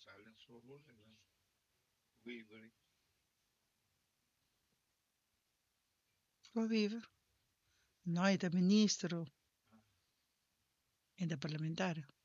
Silence for bullying. Vivere. Vou viver. Nós da ministro e da parlamentar.